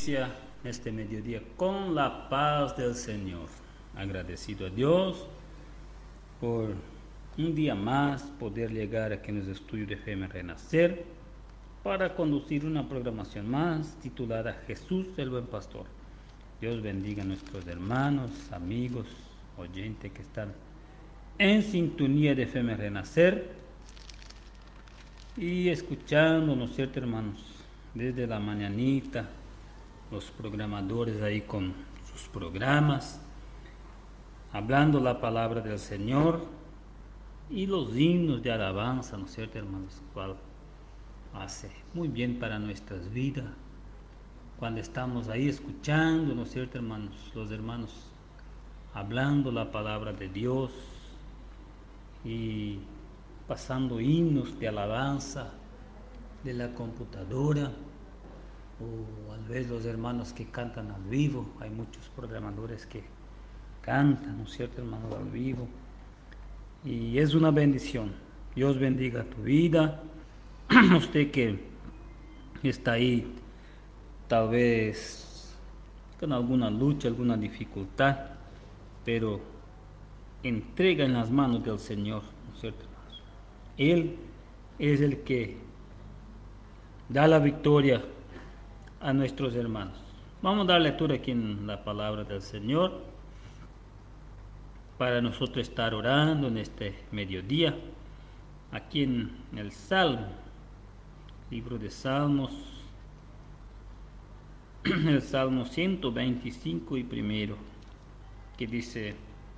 inicia este mediodía con la paz del Señor. Agradecido a Dios por un día más poder llegar aquí en los estudios de FM Renacer para conducir una programación más titulada Jesús el Buen Pastor. Dios bendiga a nuestros hermanos, amigos, oyentes que están en sintonía de FM Renacer y escuchando, ¿no es cierto, hermanos? Desde la mañanita, los programadores ahí con sus programas, hablando la palabra del Señor y los himnos de alabanza, ¿no es cierto, hermanos? Cual hace muy bien para nuestras vidas. Cuando estamos ahí escuchando, ¿no es cierto, hermanos? Los hermanos hablando la palabra de Dios y pasando himnos de alabanza de la computadora, o a veces los hermanos que cantan al vivo. Hay muchos programadores que cantan, ¿no es cierto, hermanos, al vivo, y es una bendición. Dios bendiga tu vida. Usted que está ahí tal vez con alguna lucha, alguna dificultad, pero entrega en las manos del Señor, ¿no es cierto, hermanos? Él es el que da la victoria a nuestros hermanos. Vamos a dar lectura aquí en la palabra del Señor para nosotros estar orando en este mediodía, aquí en el Salmo, libro de Salmos, el Salmo 125 y primero, que dice: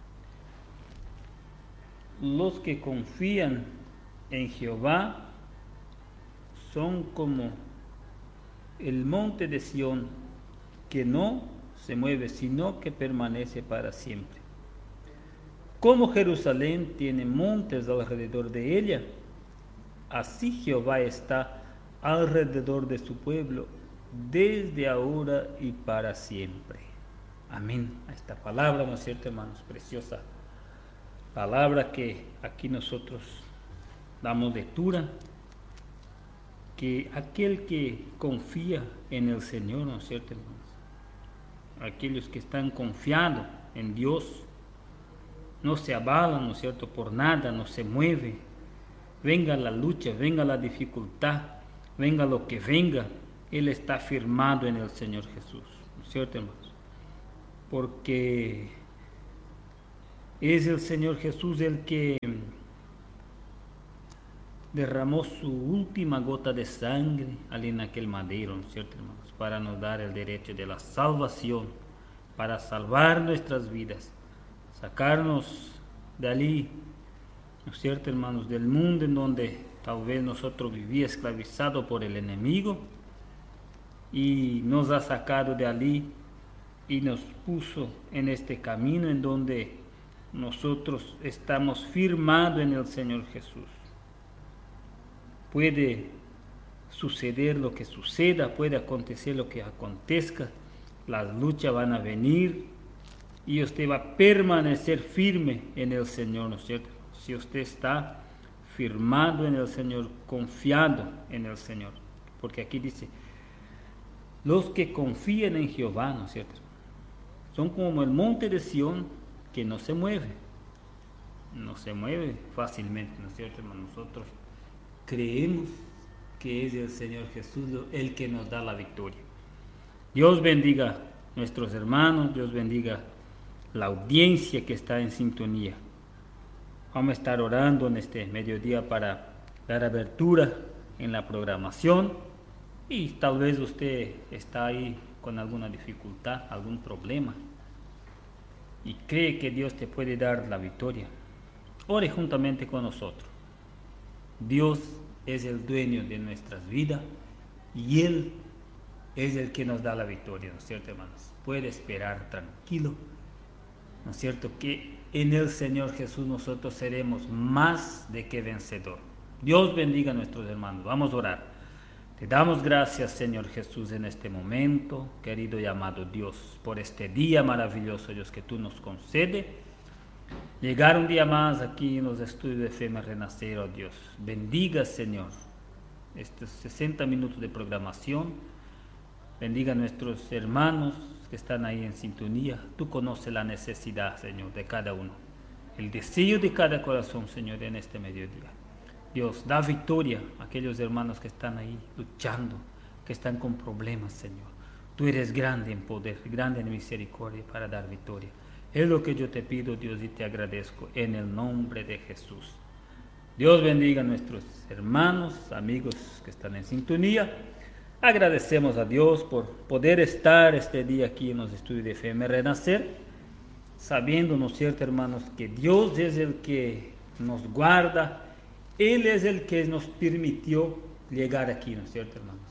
los que confían en Jehová son como el monte de Sión, que no se mueve, sino que permanece para siempre. Como Jerusalén tiene montes alrededor de ella, así Jehová está alrededor de su pueblo, desde ahora y para siempre. Amén. Esta palabra, ¿no es cierto, hermanos? Preciosa palabra que aquí nosotros damos lectura, que aquel que confía en el Señor, ¿no es cierto, hermanos? Aquellos que están confiados en Dios no se abalan, ¿no es cierto?, por nada, no se mueve. Venga la lucha, venga la dificultad, venga lo que venga, Él está firmado en el Señor Jesús, ¿no es cierto, hermanos? Porque es el Señor Jesús el que derramó su última gota de sangre allí en aquel madero, ¿no es cierto, hermanos?, para nos dar el derecho de la salvación, para salvar nuestras vidas, sacarnos de allí, ¿no es cierto, hermanos?, del mundo en donde tal vez nosotros vivíamos esclavizados por el enemigo, y nos ha sacado de allí y nos puso en este camino en donde nosotros estamos firmados en el Señor Jesús. Puede suceder lo que suceda, puede acontecer lo que acontezca, las luchas van a venir y usted va a permanecer firme en el Señor, ¿no es cierto? Si usted está firmado en el Señor, confiado en el Señor, porque aquí dice: los que confían en Jehová, ¿no es cierto?, son como el monte de Sión, que no se mueve fácilmente, ¿no es cierto, hermano? Nosotros creemos que es el Señor Jesús el que nos da la victoria. Dios bendiga a nuestros hermanos, Dios bendiga la audiencia que está en sintonía. Vamos a estar orando en este mediodía para dar abertura en la programación, y tal vez usted está ahí con alguna dificultad, algún problema, y cree que Dios te puede dar la victoria. Ore juntamente con nosotros. Dios es el dueño de nuestras vidas y Él es el que nos da la victoria, ¿no es cierto, hermanos? Puede esperar tranquilo, ¿no es cierto?, que en el Señor Jesús nosotros seremos más de que vencedor. Dios bendiga a nuestros hermanos. Vamos a orar. Te damos gracias, Señor Jesús, en este momento, querido y amado Dios, por este día maravilloso, Dios, que tú nos concedes. Llegar un día más aquí en los estudios de FM Renacer, oh Dios. Bendiga, Señor, estos 60 minutos de programación Bendiga a nuestros hermanos que están ahí en sintonía. Tú conoces la necesidad, Señor, de cada uno. El deseo de cada corazón, Señor, en este mediodía. Dios, da victoria a aquellos hermanos que están ahí luchando, que están con problemas, Señor. Tú eres grande en poder, grande en misericordia para dar victoria. Es lo que yo te pido, Dios, y te agradezco en el nombre de Jesús. Dios bendiga a nuestros hermanos, amigos que están en sintonía. Agradecemos a Dios por poder estar este día aquí en los estudios de FM Renacer, sabiendo, ¿no es cierto, hermanos, que Dios es el que nos guarda, Él es el que nos permitió llegar aquí, ¿no es cierto, hermanos?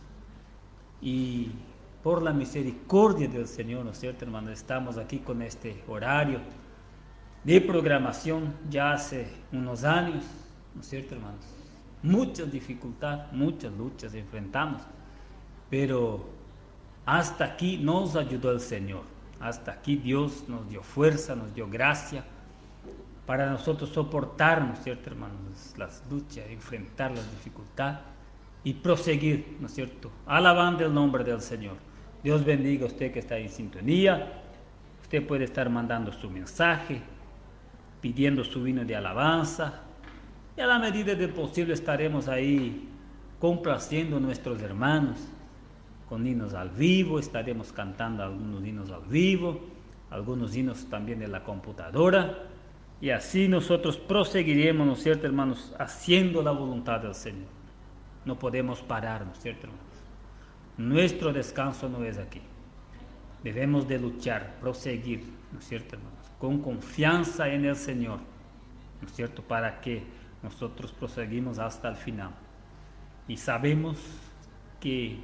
Y por la misericordia del Señor, ¿no es cierto, hermanos? Estamos aquí con este horario de programación ya hace unos años, ¿no es cierto, hermanos? Muchas dificultades, muchas luchas enfrentamos, pero hasta aquí nos ayudó el Señor. Hasta aquí Dios nos dio fuerza, nos dio gracia para nosotros soportar, ¿no es cierto, hermanos? Las luchas, enfrentar las dificultades y proseguir, ¿no es cierto? Alabando el nombre del Señor. Dios bendiga a usted que está en sintonía. Usted puede estar mandando su mensaje, pidiendo su vino de alabanza, y a la medida de posible estaremos ahí complaciendo a nuestros hermanos con himnos al vivo. Estaremos cantando algunos himnos al vivo, algunos himnos también de la computadora, y así nosotros proseguiremos, ¿no es cierto, hermanos?, haciendo la voluntad del Señor. No podemos parar, ¿no es cierto, hermanos? Nuestro descanso no es aquí. Debemos de luchar, proseguir, ¿no es cierto, hermanos?, con confianza en el Señor, ¿no es cierto?, para que nosotros proseguimos hasta el final. Y sabemos que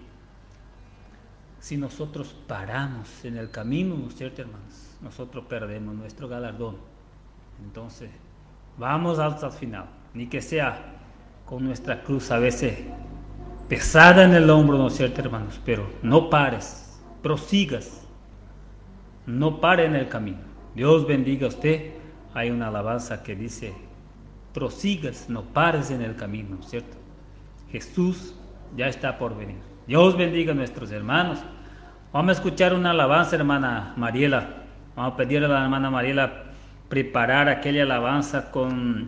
si nosotros paramos en el camino, ¿no es cierto, hermanos?, nosotros perdemos nuestro galardón. Entonces, vamos hasta el final, ni que sea con nuestra cruz a veces pesada en el hombro, ¿no es cierto, hermanos? Pero no pares, prosigas, no pare en el camino. Dios bendiga a usted. Hay una alabanza que dice: prosigas, no pares en el camino, ¿cierto? Jesús ya está por venir. Dios bendiga a nuestros hermanos. Vamos a escuchar una alabanza, hermana Mariela. Vamos a pedirle a la hermana Mariela preparar aquella alabanza con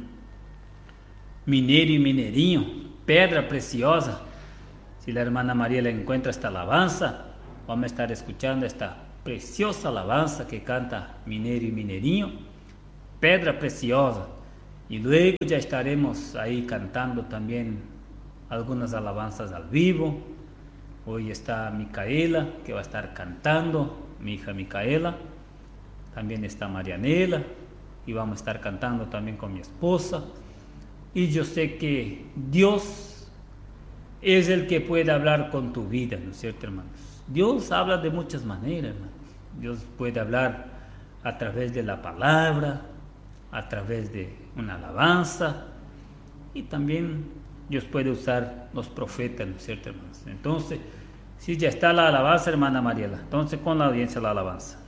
Mineiro y Mineirinho, Pedra Preciosa. Si la hermana Mariela encuentra esta alabanza, vamos a estar escuchando esta preciosa alabanza que canta Mineiro y Mineirinho, Pedra Preciosa. Y luego ya estaremos ahí cantando también algunas alabanzas al vivo. Hoy está Micaela, que va a estar cantando, mi hija Micaela. También está Marianela, y vamos a estar cantando también con mi esposa. Y yo sé que Dios es el que puede hablar con tu vida, ¿no es cierto, hermanos? Dios habla de muchas maneras, hermanos. Dios puede hablar a través de la palabra, a través de una alabanza, y también Dios puede usar los profetas, ¿no es cierto, hermanos? Entonces, si ya está la alabanza, hermana Mariela, entonces con la audiencia la alabanza.